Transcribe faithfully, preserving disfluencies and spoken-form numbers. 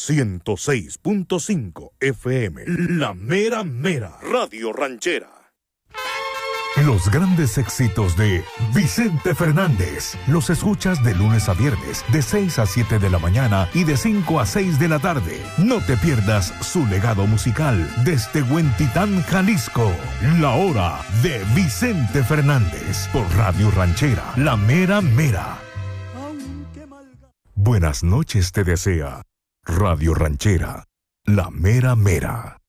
ciento seis punto cinco F M. La mera mera. Radio Ranchera. Los grandes éxitos de Vicente Fernández los escuchas de lunes a viernes de seis a siete de la mañana y de cinco a seis de la tarde. No te pierdas su legado musical desde Huentitán, Jalisco. La hora de Vicente Fernández por Radio Ranchera, La Mera Mera. Buenas noches te desea Radio Ranchera, La Mera Mera.